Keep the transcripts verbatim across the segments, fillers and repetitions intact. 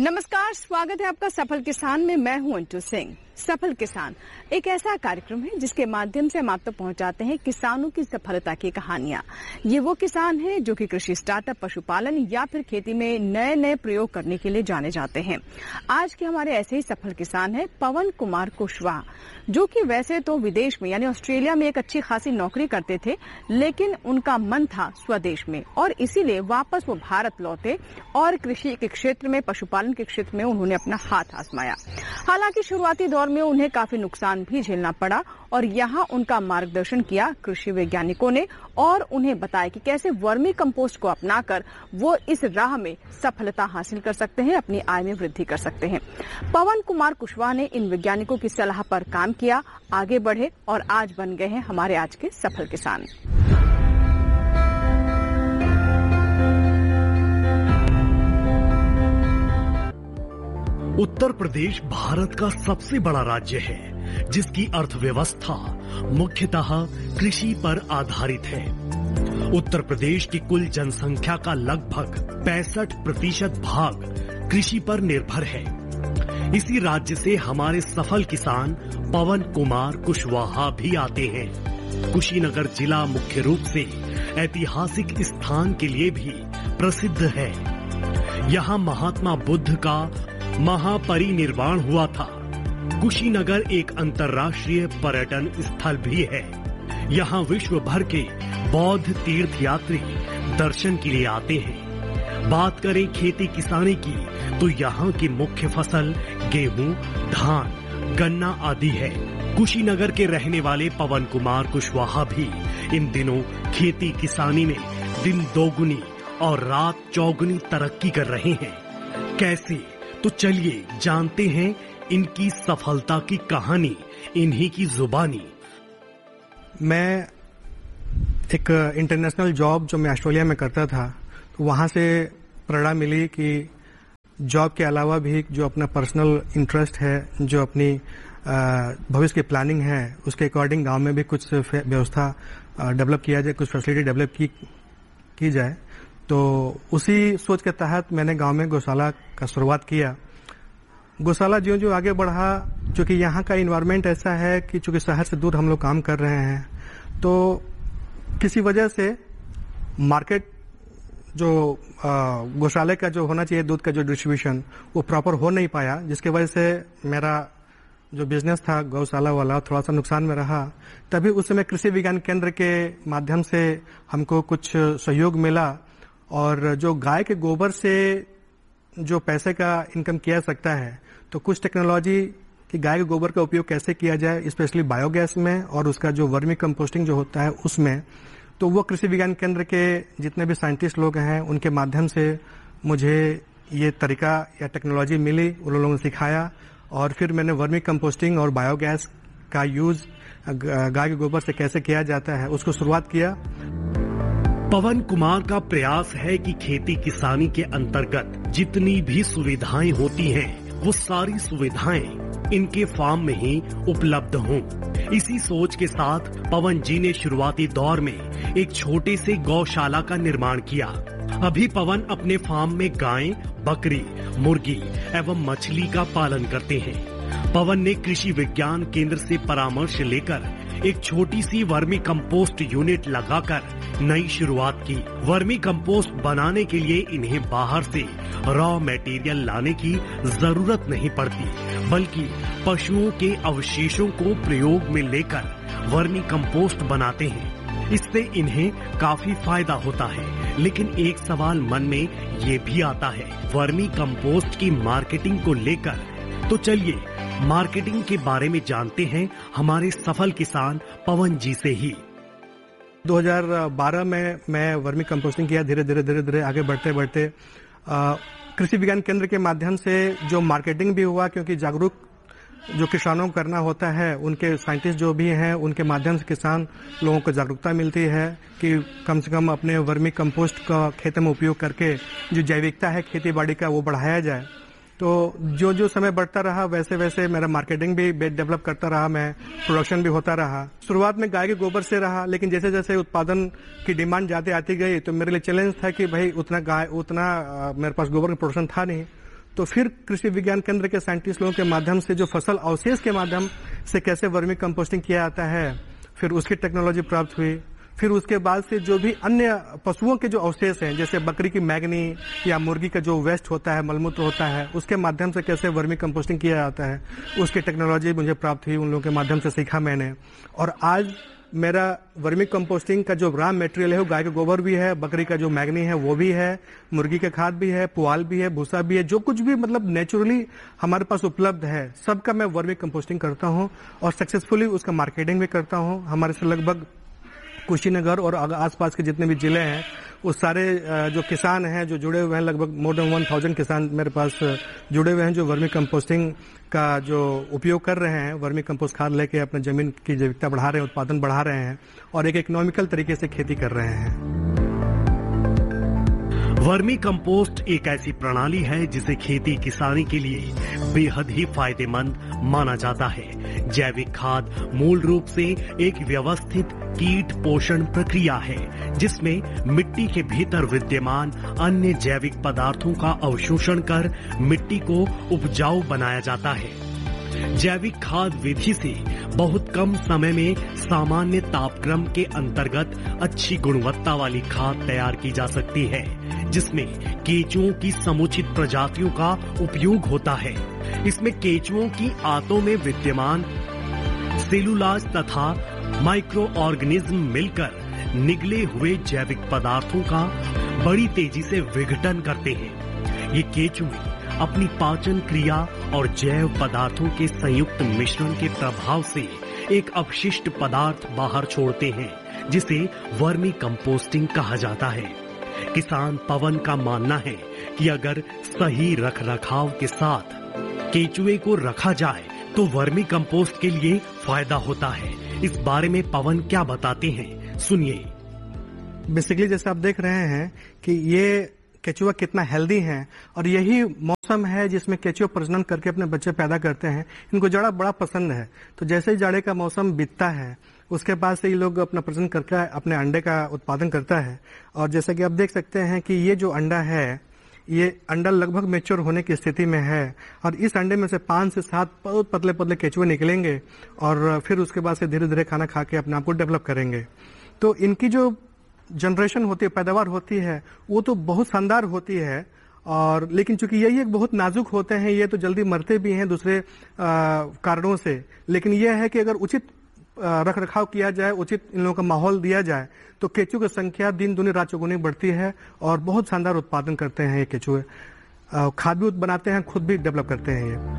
नमस्कार, स्वागत है आपका सफल किसान में। मैं हूं अंटू सिंह। सफल किसान एक ऐसा कार्यक्रम है जिसके माध्यम से हम आप तक पहुंचाते हैं किसानों की सफलता की कहानियां। ये वो किसान हैं जो कि कृषि स्टार्टअप, पशुपालन या फिर खेती में नए नए प्रयोग करने के लिए जाने जाते हैं। आज के हमारे ऐसे ही सफल किसान हैं पवन कुमार कुशवाहा, जो कि वैसे तो विदेश में यानी ऑस्ट्रेलिया में एक अच्छी खासी नौकरी करते थे, लेकिन उनका मन था स्वदेश में और इसीलिए वापस वो भारत लौटे और कृषि के क्षेत्र में, पशुपालन के क्षेत्र में उन्होंने अपना हाथ आजमाया। हालांकि शुरुआती दौर में उन्हें काफी नुकसान भी झेलना पड़ा और यहाँ उनका मार्गदर्शन किया कृषि वैज्ञानिकों ने और उन्हें बताया कि कैसे वर्मी कंपोस्ट को अपनाकर वो इस राह में सफलता हासिल कर सकते हैं, अपनी आय में वृद्धि कर सकते हैं। पवन कुमार कुशवाहा ने इन वैज्ञानिकों की सलाह पर काम किया, आगे बढ़े और आज बन गए हैं हमारे आज के सफल किसान। उत्तर प्रदेश भारत का सबसे बड़ा राज्य है, जिसकी अर्थव्यवस्था मुख्यतः कृषि पर आधारित है। उत्तर प्रदेश की कुल जनसंख्या का लगभग पैंसठ प्रतिशत भाग कृषि पर निर्भर है। इसी राज्य से हमारे सफल किसान पवन कुमार कुशवाहा भी आते हैं। कुशीनगर जिला मुख्य रूप से ऐतिहासिक स्थान के लिए भी प्रसिद्ध है। यहाँ महात्मा बुद्ध का महापरिनिर्वाण हुआ था। कुशीनगर एक अंतर्राष्ट्रीय पर्यटन स्थल भी है। यहाँ विश्व भर के बौद्ध तीर्थ यात्री दर्शन के लिए आते हैं। बात करें खेती किसानी की तो यहाँ की मुख्य फसल गेहूं, धान, गन्ना आदि है। कुशीनगर के रहने वाले पवन कुमार कुशवाहा भी इन दिनों खेती किसानी में दिन दोगुनी और रात चौगुनी तरक्की कर रहे हैं। कैसे? तो चलिए जानते हैं इनकी सफलता की कहानी इन्हीं की जुबानी। मैं एक इंटरनेशनल जॉब जो मैं ऑस्ट्रेलिया में करता था, तो वहाँ से प्रेरणा मिली कि जॉब के अलावा भी जो अपना पर्सनल इंटरेस्ट है, जो अपनी भविष्य की प्लानिंग है, उसके अकॉर्डिंग गांव में भी कुछ व्यवस्था डेवलप किया जाए, कुछ फैसिलिटी डेवलप की की जाए। तो उसी सोच के तहत मैंने गांव में गौशाला का शुरुआत किया। गौशाला जो जो आगे बढ़ा, चूंकि यहाँ का इन्वायरमेंट ऐसा है कि चूंकि शहर से दूर हम लोग काम कर रहे हैं, तो किसी वजह से मार्केट जो गौशाले का जो होना चाहिए, दूध का जो डिस्ट्रीब्यूशन, वो प्रॉपर हो नहीं पाया, जिसकी वजह से मेरा जो बिजनेस था गौशाला वाला थोड़ा सा नुकसान में रहा। तभी उस समय कृषि विज्ञान केंद्र के माध्यम से हमको कुछ सहयोग मिला और जो गाय के गोबर से जो पैसे का इनकम किया सकता है, तो कुछ टेक्नोलॉजी कि गाय के गोबर का उपयोग कैसे किया जाए, स्पेशली बायोगैस में और उसका जो वर्मी कंपोस्टिंग जो होता है उसमें, तो वो कृषि विज्ञान केंद्र के जितने भी साइंटिस्ट लोग हैं उनके माध्यम से मुझे ये तरीका या टेक्नोलॉजी मिली, उन लोगों ने सिखाया और फिर मैंने वर्मी कंपोस्टिंग और बायोगैस का यूज गाय के गोबर से कैसे किया जाता है उसको शुरुआत किया। पवन कुमार का प्रयास है कि खेती किसानी के अंतर्गत जितनी भी सुविधाएं होती हैं, वो सारी सुविधाएं इनके फार्म में ही उपलब्ध हों। इसी सोच के साथ पवन जी ने शुरुआती दौर में एक छोटे से गौशाला का निर्माण किया। अभी पवन अपने फार्म में गायें, बकरी, मुर्गी एवं मछली का पालन करते हैं। पवन ने कृषि विज्ञान केंद्र से परामर्श लेकर एक छोटी सी वर्मी कंपोस्ट यूनिट लगाकर नई शुरुआत की। वर्मी कंपोस्ट बनाने के लिए इन्हें बाहर से रॉ मटेरियल लाने की जरूरत नहीं पड़ती, बल्कि पशुओं के अवशेषों को प्रयोग में लेकर वर्मी कंपोस्ट बनाते हैं। इससे इन्हें काफी फायदा होता है। लेकिन एक सवाल मन में ये भी आता है वर्मी कंपोस्ट की मार्केटिंग को लेकर। तो चलिए मार्केटिंग के बारे में जानते हैं हमारे सफल किसान पवन जी से ही। दो हज़ार बारह में मैं वर्मी कंपोस्टिंग किया। धीरे धीरे धीरे धीरे आगे बढ़ते बढ़ते कृषि विज्ञान केंद्र के माध्यम से जो मार्केटिंग भी हुआ, क्योंकि जागरूक जो किसानों को करना होता है, उनके साइंटिस्ट जो भी हैं उनके माध्यम से किसान लोगों को जागरूकता मिलती है कि कम से कम अपने वर्मी कंपोस्ट का खेत में उपयोग करके जो जैविकता है खेती बाड़ी का वो बढ़ाया जाए। तो जो जो समय बढ़ता रहा वैसे वैसे मेरा मार्केटिंग भी डेवलप करता रहा, मैं प्रोडक्शन भी होता रहा। शुरुआत में गाय के गोबर से रहा, लेकिन जैसे जैसे उत्पादन की डिमांड ज्यादा आती गई तो मेरे लिए चैलेंज था कि भाई उतना गाय उतना मेरे पास गोबर का प्रोडक्शन था नहीं, तो फिर कृषि विज्ञान केंद्र के साइंटिस्ट लोगों के माध्यम से जो फसल अवशेष के माध्यम से कैसे वर्मी कंपोस्टिंग किया जाता है, फिर उसकी टेक्नोलॉजी प्राप्त हुई। फिर उसके बाद से जो भी अन्य पशुओं के जो अवशेष हैं, जैसे बकरी की मैगनी या मुर्गी का जो वेस्ट होता है, मलमूत्र होता है, उसके माध्यम से कैसे वर्मी कंपोस्टिंग किया जाता है, उसकी टेक्नोलॉजी मुझे प्राप्त हुई, उन लोगों के माध्यम से सीखा मैंने। और आज मेरा वर्मी कंपोस्टिंग का जो रॉ मटेरियल है वो गाय का गोबर भी है, बकरी का जो मैगनी है वो भी है, मुर्गी का खाद भी है, पुआल भी है, भूसा भी है, जो कुछ भी मतलब नेचुरली हमारे पास उपलब्ध है सबका मैं वर्मी कंपोस्टिंग करता हूँ और सक्सेसफुली उसका मार्केटिंग भी करता हूँ। हमारे से लगभग कुशीनगर और आसपास के जितने भी जिले हैं वो सारे जो किसान हैं जो जुड़े हुए हैं, लगभग मोर देन वन थाउजेंड किसान मेरे पास जुड़े हुए हैं जो वर्मी कंपोस्टिंग का जो उपयोग कर रहे हैं, वर्मी कंपोस्ट खाद लेके अपने जमीन की जैविकता बढ़ा रहे हैं, उत्पादन बढ़ा रहे हैं और एक इकोनॉमिकल तरीके से खेती कर रहे हैं। वर्मी कंपोस्ट एक ऐसी प्रणाली है जिसे खेती किसानी के लिए बेहद ही फायदेमंद माना जाता है। जैविक खाद मूल रूप से एक व्यवस्थित कीट पोषण प्रक्रिया है जिसमें मिट्टी के भीतर विद्यमान अन्य जैविक पदार्थों का अवशोषण कर मिट्टी को उपजाऊ बनाया जाता है। जैविक खाद विधि से बहुत कम समय में सामान्य तापक्रम के अंतर्गत अच्छी गुणवत्ता वाली खाद तैयार की जा सकती है, जिसमें केंचुओं की समुचित प्रजातियों का उपयोग होता है। इसमें केंचुओं की आंतों में विद्यमान सेलुलोज तथा माइक्रो ऑर्गेनिज्म मिलकर निगले हुए जैविक पदार्थों का बड़ी तेजी से विघटन करते हैं। ये केंचुए अपनी पाचन क्रिया और जैव पदार्थों के संयुक्त मिश्रण के प्रभाव से एक अपशिष्ट पदार्थ बाहर छोड़ते हैं जिसे वर्मी कंपोस्टिंग कहा जाता है। किसान पवन का मानना है कि अगर सही रखरखाव के साथ केंचुए को रखा जाए तो वर्मी कंपोस्ट के लिए फायदा होता है। इस बारे में पवन क्या बताते हैं, सुनिए। बेसिकली जैसे आप देख रहे हैं कि ये केंचुआ कितना हेल्दी है और यही मौसम है जिसमें केंचुआ प्रजनन करके अपने बच्चे पैदा करते हैं। इनको जाड़ा बड़ा पसंद है, तो जैसे ही जाड़े का मौसम बीतता है उसके बाद से ये लोग अपना प्रजनन करके अपने अंडे का उत्पादन करता है। और जैसा कि आप देख सकते हैं कि ये जो अंडा है, ये अंडा लगभग मैच्योर होने की स्थिति में है और इस अंडे में से पांच से सात बहुत पतले पतले केंचुए निकलेंगे और फिर उसके बाद से धीरे धीरे खाना खा के अपने आप को डेवलप करेंगे। तो इनकी जो जनरेशन होती है, पैदावार होती है, वो तो बहुत शानदार होती है। और लेकिन चूंकि यही एक बहुत नाजुक होते हैं, ये तो जल्दी मरते भी हैं दूसरे कारणों से। लेकिन यह है कि अगर उचित रख रखाव किया जाए, उचित इन लोगों का माहौल दिया जाए तो केंचुए की संख्या दिन दुनी रात चौगुनी बढ़ती है और बहुत शानदार उत्पादन करते हैं ये केंचुए। खाद भी बनाते हैं, खुद भी डेवलप करते हैं ये।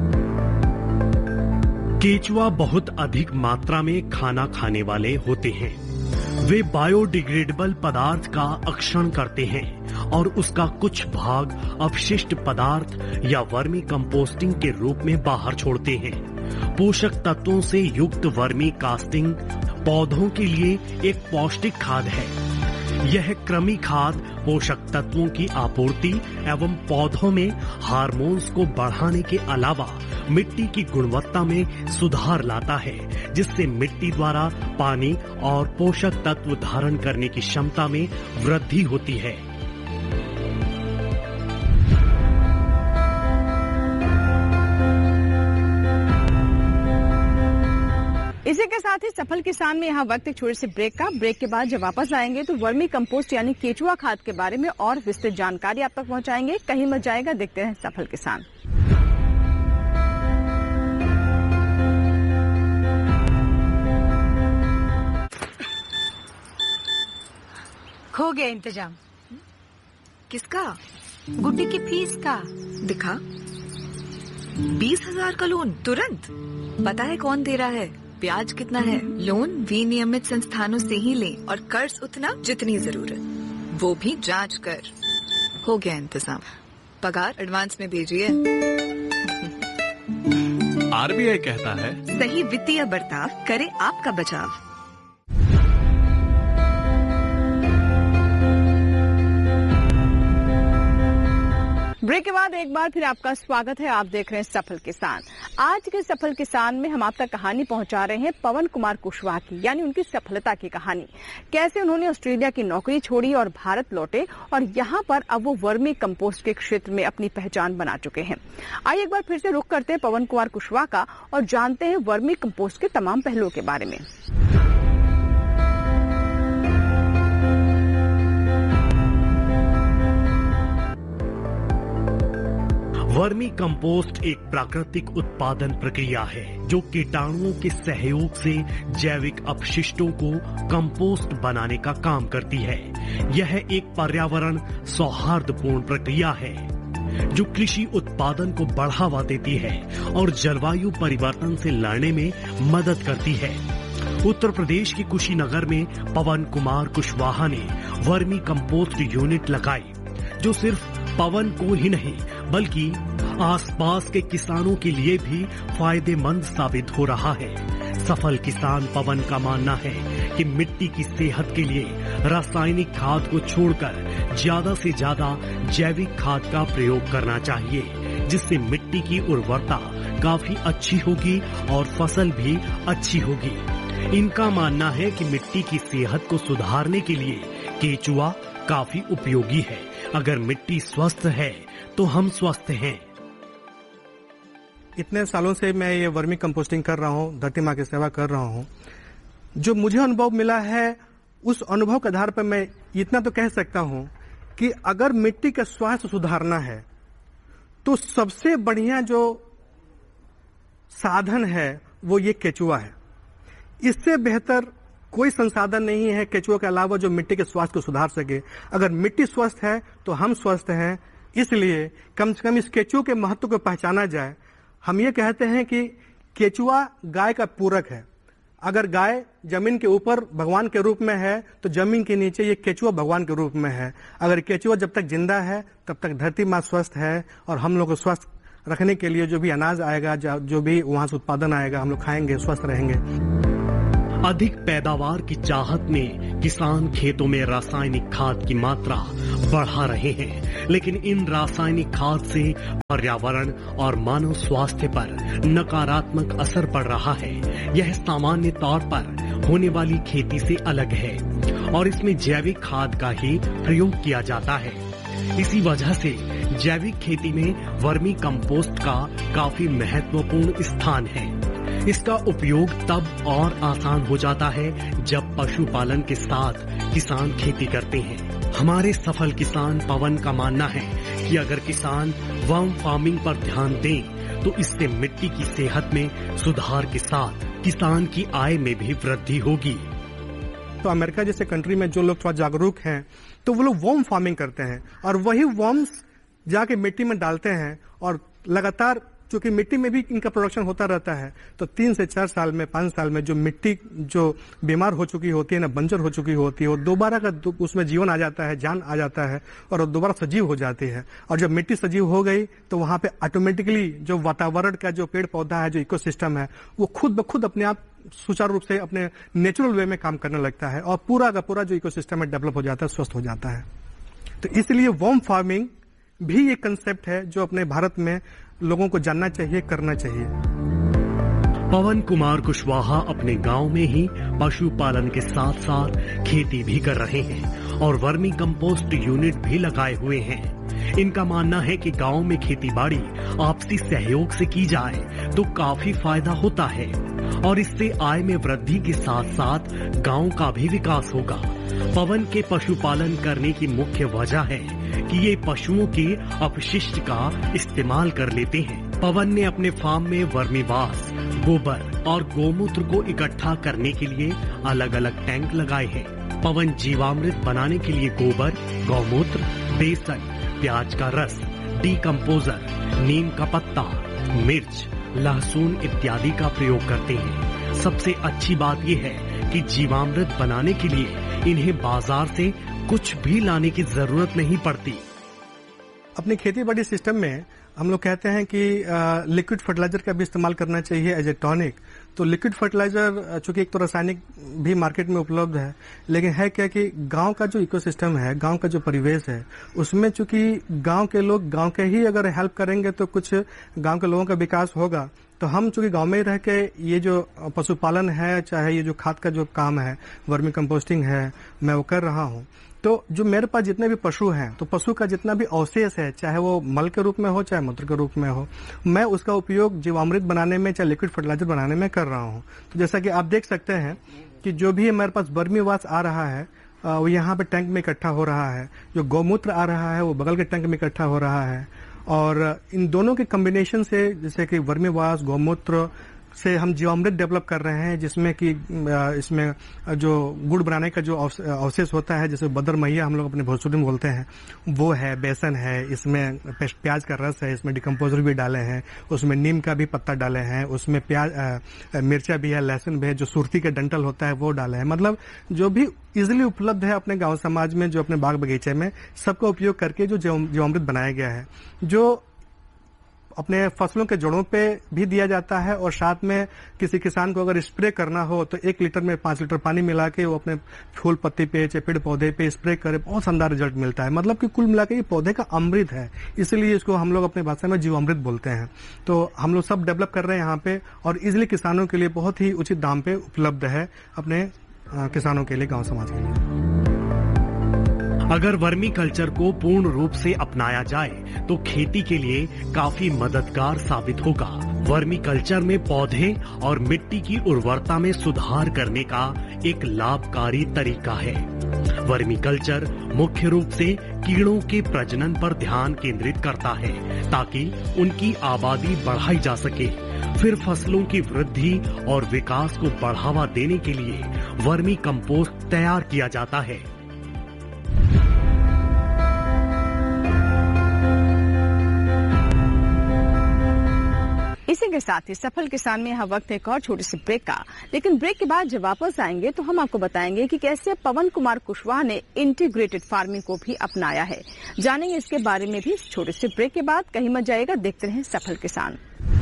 केंचुआ बहुत अधिक मात्रा में खाना खाने वाले होते हैं। वे बायोडिग्रेडेबल पदार्थ का अक्षरण करते हैं और उसका कुछ भाग अपशिष्ट पदार्थ या वर्मी कंपोस्टिंग के रूप में बाहर छोड़ते हैं। पोषक तत्वों से युक्त वर्मी कास्टिंग पौधों के लिए एक पौष्टिक खाद है। यह कृमि खाद पोषक तत्वों की आपूर्ति एवं पौधों में हार्मोन्स को बढ़ाने के अलावा मिट्टी की गुणवत्ता में सुधार लाता है, जिससे मिट्टी द्वारा पानी और पोषक तत्व धारण करने की क्षमता में वृद्धि होती है। इसी के साथ ही सफल किसान में यहाँ वक्त एक छोटे से ब्रेक का। ब्रेक के बाद जब वापस आएंगे तो वर्मी कंपोस्ट यानी केंचुआ खाद के बारे में और विस्तृत जानकारी आप तक पहुँचाएंगे। कहीं मत जाएगा, देखते हैं सफल किसान। हो गया इंतजाम। किसका? गुड्डी की फीस का। दिखा, बीस हजार का लोन तुरंत। पता है कौन दे रहा है, ब्याज कितना है? लोन विनियमित संस्थानों से ही लें और कर्ज उतना जितनी जरूरत, वो भी जांच कर। हो गया इंतजाम। पगार एडवांस में भेजिए। आरबीआई कहता है, सही वित्तीय बर्ताव करे आपका बचाव। ब्रेक के बाद एक बार फिर आपका स्वागत है। आप देख रहे हैं सफल किसान। आज के सफल किसान में हम आप तक कहानी पहुंचा रहे हैं पवन कुमार कुशवाहा की, यानी उनकी सफलता की कहानी। कैसे उन्होंने ऑस्ट्रेलिया की नौकरी छोड़ी और भारत लौटे और यहाँ पर अब वो वर्मी कंपोस्ट के क्षेत्र में अपनी पहचान बना चुके हैं। आइए एक बार फिर से रुख करते हैं पवन कुमार कुशवाहा का और जानते हैं वर्मी कंपोस्ट के तमाम पहलुओं के बारे में। वर्मी कंपोस्ट एक प्राकृतिक उत्पादन प्रक्रिया है जो कीटाणुओं के सहयोग से जैविक अपशिष्टों को कंपोस्ट बनाने का काम करती है। यह एक पर्यावरण सौहार्दपूर्ण प्रक्रिया है जो कृषि उत्पादन को बढ़ावा देती है और जलवायु परिवर्तन से लड़ने में मदद करती है। उत्तर प्रदेश के कुशीनगर में पवन कुमार कुशवाहा ने वर्मी कंपोस्ट यूनिट लगाई जो सिर्फ पवन को ही नहीं बल्कि आसपास के किसानों के लिए भी फायदेमंद साबित हो रहा है। सफल किसान पवन का मानना है कि मिट्टी की सेहत के लिए रासायनिक खाद को छोड़कर ज्यादा से ज्यादा जैविक खाद का प्रयोग करना चाहिए, जिससे मिट्टी की उर्वरता काफी अच्छी होगी और फसल भी अच्छी होगी। इनका मानना है कि मिट्टी की सेहत को सुधारने के लिए केचुआ काफी उपयोगी है। अगर मिट्टी स्वस्थ है तो हम स्वस्थ हैं। इतने सालों से मैं ये वर्मी कंपोस्टिंग कर रहा हूँ, धरती माँ की सेवा कर रहा हूँ। जो मुझे अनुभव मिला है उस अनुभव के आधार पर मैं इतना तो कह सकता हूँ कि अगर मिट्टी का स्वास्थ्य सुधारना है तो सबसे बढ़िया जो साधन है वो ये केचुआ है। इससे बेहतर कोई संसाधन नहीं है केचुआ के अलावा जो मिट्टी के स्वास्थ्य को सुधार सके। अगर मिट्टी स्वस्थ है तो हम स्वस्थ हैं, इसलिए कम से कम इस केचुआ के महत्व को पहचाना जाए। हम ये कहते हैं कि केचुआ गाय का पूरक है। अगर गाय जमीन के ऊपर भगवान के रूप में है तो जमीन के नीचे ये केचुआ भगवान के रूप में है। अगर केचुआ जब तक जिंदा है तब तक धरती माँ स्वस्थ है और हम लोग को स्वस्थ रखने के लिए जो भी अनाज आएगा, जो भी वहां से उत्पादन आएगा, हम लोग खाएंगे, स्वस्थ रहेंगे। अधिक पैदावार की चाहत में किसान खेतों में रासायनिक खाद की मात्रा बढ़ा रहे हैं, लेकिन इन रासायनिक खाद से पर्यावरण और मानव स्वास्थ्य पर नकारात्मक असर पड़ रहा है। यह सामान्य तौर पर होने वाली खेती से अलग है और इसमें जैविक खाद का ही प्रयोग किया जाता है। इसी वजह से जैविक खेती में वर्मी कंपोस्ट का काफी महत्वपूर्ण स्थान है। इसका उपयोग तब और आसान हो जाता है जब पशुपालन के साथ किसान खेती करते हैं। हमारे सफल किसान पवन का मानना है कि अगर किसान वर्म फार्मिंग पर ध्यान दें तो इससे मिट्टी की सेहत में सुधार के साथ किसान की आय में भी वृद्धि होगी। तो अमेरिका जैसे कंट्री में जो लोग थोड़ा जागरूक हैं तो वो लोग वर्म फार्मिंग करते हैं और वही वर्म्स जाके मिट्टी में डालते हैं और लगातार क्योंकि मिट्टी में भी इनका प्रोडक्शन होता रहता है तो तीन से चार साल में, पांच साल में जो मिट्टी जो बीमार हो चुकी होती है ना, बंजर हो चुकी होती है, और दोबारा का उसमें जीवन आ जाता है, जान आ जाता है और दोबारा सजीव हो जाती है। और जब मिट्टी सजीव हो गई तो वहां पे ऑटोमेटिकली जो वातावरण का जो पेड़ पौधा है, जो इकोसिस्टम है, वो खुद ब खुद अपने आप सुचारू रूप से अपने नेचुरल वे में काम करने लगता है और पूरा का पूरा जो इकोसिस्टम है डेवलप हो जाता है, स्वस्थ हो जाता है। तो इसलिए वर्म फार्मिंग भी एक कंसेप्ट है जो अपने भारत में लोगों को जानना चाहिए, करना चाहिए। पवन कुमार कुशवाहा अपने गांव में ही पशुपालन के साथ साथ खेती भी कर रहे हैं और वर्मी कंपोस्ट यूनिट भी लगाए हुए हैं। इनका मानना है कि गांव में खेतीबाड़ी आपसी सहयोग से की जाए तो काफी फायदा होता है और इससे आय में वृद्धि के साथ साथ गांव का भी विकास होगा। पवन के पशुपालन करने की मुख्य वजह है कि ये पशुओं के अपशिष्ट का इस्तेमाल कर लेते हैं। पवन ने अपने फार्म में वर्मीवास, गोबर और गोमूत्र को इकट्ठा करने के लिए अलग अलग टैंक लगाए हैं। पवन जीवामृत बनाने के लिए गोबर, गौमूत्र, बेसन, प्याज का रस, डीकम्पोजर, नीम का पत्ता, मिर्च, लहसुन इत्यादि का प्रयोग करते हैं। सबसे अच्छी बात यह है कि जीवामृत बनाने के लिए इन्हें बाजार से कुछ भी लाने की जरूरत नहीं पड़ती। अपनी खेती बाड़ी सिस्टम में हम लोग कहते हैं कि लिक्विड फर्टिलाइजर का भी इस्तेमाल करना चाहिए एज ए टॉनिक। तो लिक्विड फर्टिलाइजर चूंकि एक तो रासायनिक भी मार्केट में उपलब्ध है, लेकिन है क्या कि गांव का जो इकोसिस्टम है, गांव का जो परिवेश है, उसमें चूंकि गांव के लोग गांव के ही अगर हेल्प करेंगे तो कुछ गांव के लोगों का विकास होगा। तो हम चूंकि गांव में ही रह के ये जो पशुपालन है, चाहे ये जो खाद का जो काम है, वर्मी कंपोस्टिंग है, मैं वो कर रहा हूँ। तो जो मेरे पास जितने भी पशु हैं, तो पशु का जितना भी अवशेष है, चाहे वो मल के रूप में हो चाहे मूत्र के रूप में हो, मैं उसका उपयोग जीवामृत बनाने में चाहे लिक्विड फर्टिलाइजर बनाने में कर रहा हूँ। तो जैसा कि आप देख सकते हैं कि जो भी मेरे पास वर्मी वाश आ रहा है वो यहाँ पे टैंक में इकट्ठा हो रहा है, जो गौमूत्र आ रहा है वो बगल के टैंक में इकट्ठा हो रहा है, और इन दोनों के कॉम्बिनेशन से जैसे कि वर्मी वाश, गौमूत्र से हम जीवामृत डेवलप कर रहे हैं, जिसमें कि इसमें जो गुड़ बनाने का जो अवशेष होता है, जैसे बदर मैया हम लोग अपने भोजपुरी में बोलते हैं, वो है, बेसन है, इसमें प्याज का रस है, इसमें डिकम्पोजर भी डाले हैं, उसमें नीम का भी पत्ता डाले हैं, उसमें प्याज मिर्चा भी है, लहसुन भी है, जो सुरती का डंठल होता है वो डाले हैं। मतलब जो भी इजिली उपलब्ध है अपने गांव समाज में, जो अपने बाग बगीचे में, सबका उपयोग करके जो जीवामृत बनाया गया है, जो अपने फसलों के जड़ों पे भी दिया जाता है, और साथ में किसी किसान को अगर स्प्रे करना हो तो एक लीटर में पांच लीटर पानी मिला के वो अपने फूल पत्ती पे चाहे पेड़ पौधे पे स्प्रे करे, बहुत शानदार रिजल्ट मिलता है। मतलब कि कुल मिला के ये पौधे का अमृत है, इसलिए इसको हम लोग अपने भाषा में जीवामृत बोलते हैं। तो हम लोग सब डेवलप कर रहे हैं यहाँ पे, और इजिली किसानों के लिए बहुत ही उचित दाम पे उपलब्ध है अपने किसानों के लिए, गाँव समाज के लिए। अगर वर्मी कल्चर को पूर्ण रूप से अपनाया जाए तो खेती के लिए काफी मददगार साबित होगा। वर्मी कल्चर में पौधे और मिट्टी की उर्वरता में सुधार करने का एक लाभकारी तरीका है। वर्मी कल्चर मुख्य रूप से कीड़ों के प्रजनन पर ध्यान केंद्रित करता है ताकि उनकी आबादी बढ़ाई जा सके। फिर फसलों की वृद्धि और विकास को बढ़ावा देने के लिए वर्मी कंपोस्ट तैयार किया जाता है। इसी के साथ ही सफल किसान में यह वक्त है एक और छोटी सी ब्रेक का, लेकिन ब्रेक के बाद जब वापस आएंगे तो हम आपको बताएंगे कि कैसे पवन कुमार कुशवाहा ने इंटीग्रेटेड फार्मिंग को भी अपनाया है। जानेंगे इसके बारे में भी इस छोटे से ब्रेक के बाद। कहीं मत जाइएगा, देखते रहें सफल किसान।